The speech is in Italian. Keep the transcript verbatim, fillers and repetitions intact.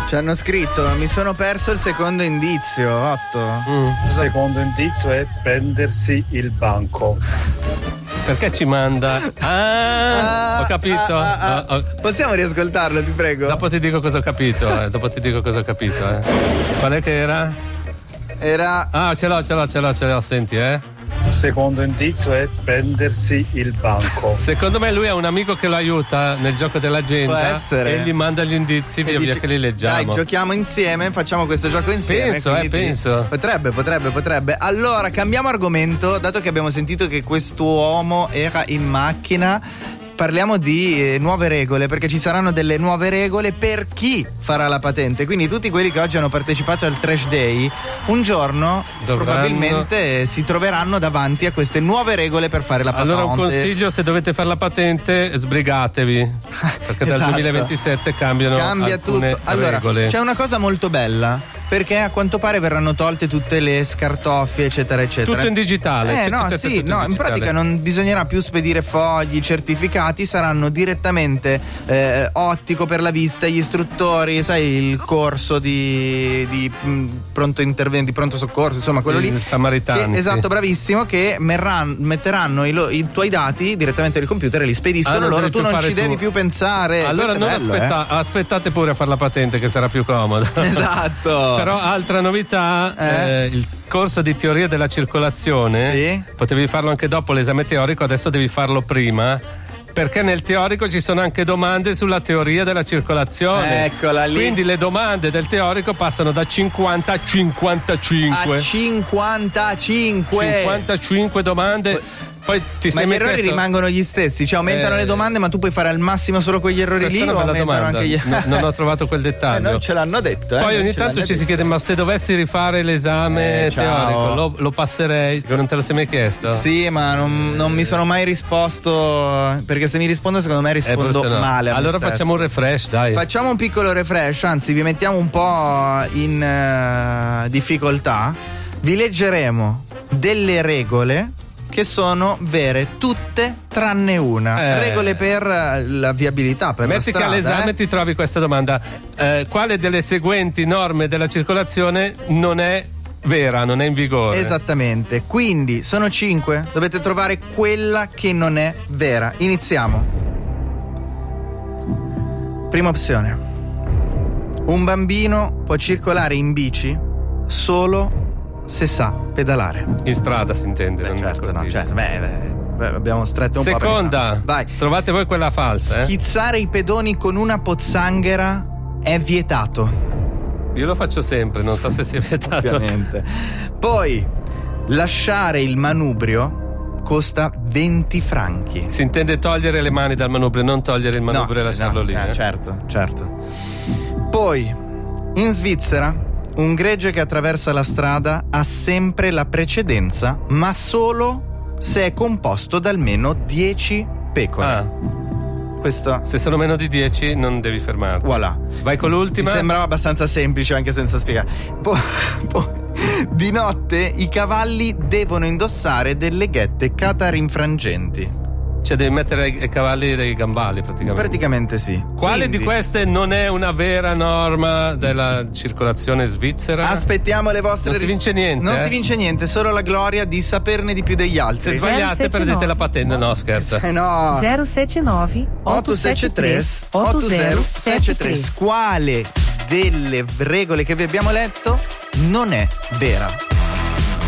Ci hanno scritto, mi sono perso il secondo indizio, Otto. Mm. Il secondo indizio è prendersi il banco. Perché ci manda? Ah, Ah, ho capito. ah, ah, ah. Ho- ho- Possiamo riascoltarlo, ti prego? Dopo ti dico cosa ho capito, eh. Dopo ti dico cosa ho capito, eh. Qual è che era? Era... Ah, ce l'ho, ce l'ho, ce l'ho, ce l'ho, senti, eh. Il secondo indizio è prendersi il banco. Secondo me lui ha un amico che lo aiuta nel gioco Può dell'agenda essere. e gli manda gli indizi E via dici, via che li leggiamo. Dai, giochiamo insieme, facciamo questo gioco insieme. Penso, quindi eh, ti- penso. Potrebbe, potrebbe, potrebbe. Allora, cambiamo argomento, dato che abbiamo sentito che quest'uomo era in macchina. Parliamo di eh, nuove regole, perché ci saranno delle nuove regole per chi farà la patente. Quindi tutti quelli che oggi hanno partecipato al Trash Day un giorno Dovranno- probabilmente eh, si troveranno davanti a queste nuove regole per fare la patente. Allora un consiglio, se dovete fare la patente sbrigatevi, perché dal Esatto. duemilaventisette cambiano Cambia alcune tutto. Allora, regole. c'è una cosa molto bella, perché a quanto pare verranno tolte tutte le scartoffie, eccetera, eccetera. Tutto in digitale. Eh C'è- no, c'è- c'è sì, tutto in no, in digitale. pratica non bisognerà più spedire fogli, certificati, saranno direttamente eh, ottico per la vista, gli istruttori, sai, il corso di, di mh, pronto intervento, di pronto soccorso, insomma, quello Il lì. Samaritani, Che- sì. esatto, bravissimo, che merran- metteranno i, lo- i tuoi dati direttamente nel computer e li spediscono Ah, non loro, devi tu più non fare ci tu. devi più pensare. Allora Questo non è bello, aspetta- aspettate pure a fare la patente, che sarà più comodo. eh. Esatto. Però altra novità, Eh? eh, il corso di teoria della circolazione, Sì. potevi farlo anche dopo l'esame teorico, adesso devi farlo prima, perché nel teorico ci sono anche domande sulla teoria della circolazione. Eccola lì. Quindi le domande del teorico passano da cinquanta a cinquantacinque. A cinquantacinque. cinquantacinque domande. Poi ti Ma sei gli errori chiesto- rimangono gli stessi, cioè aumentano Eh, le domande, ma tu puoi fare al massimo solo quegli errori Questa lì è una o bella aumentano domanda. anche gli No, non ho trovato quel Eh, dettaglio. non ce l'hanno detto, eh, Poi non ogni ce tanto l'hanno ci si detto. chiede: ma se dovessi rifare l'esame Eh, ciao. teorico, lo, lo passerei? Non te lo sei mai chiesto? Sì, ma non, non mi sono mai risposto, perché se mi rispondo secondo me Eh, rispondo forse no. male a me Allora stesso. facciamo un refresh, dai. Facciamo un piccolo refresh, anzi vi mettiamo un po' in eh, difficoltà. Vi leggeremo delle regole che sono vere, tutte tranne una. Eh. Regole per eh, la viabilità, per Metti la che strada. all'esame eh. ti trovi questa domanda: eh, quale delle seguenti norme della circolazione non è vera, non è in vigore? Esattamente, quindi sono cinque, dovete trovare quella che non è vera. Iniziamo. Prima opzione: un bambino può circolare in bici solo se sa pedalare. In strada si intende. Beh, non nel certo, no, cortile. certo, beh, beh, beh, abbiamo stretto un po'. Seconda, per- Vai. trovate voi quella falsa, eh? Schizzare i pedoni con una pozzanghera è vietato. Io lo faccio sempre, non so se sia vietato. Ovviamente. Poi, lasciare il manubrio costa venti franchi. Si intende togliere le mani dal manubrio, non togliere il manubrio e lasciarlo no, lì. eh, eh. certo, certo. Poi, in Svizzera, un gregge che attraversa la strada ha sempre la precedenza, ma solo se è composto da almeno dieci pecore. Ah, Questo, se sono meno di dieci non devi fermarti. voilà. Vai con l'ultima. Mi sembrava abbastanza semplice anche senza spiegare. Poi, poi, di notte i cavalli devono indossare delle ghette catarinfrangenti. Cioè devi mettere i cavalli dei gambali praticamente. Praticamente sì. Quale Quindi, di queste non è una vera norma della circolazione svizzera? aspettiamo le vostre Non si ris- vince niente, Non eh? si vince niente, solo la gloria di saperne di più degli Se altri. sbagliate zero sette perdete nove. la patente. No, scherzo. Eh no. zero sette nove otto sette tre otto zero sette tre. Quale delle regole che vi abbiamo letto non è vera?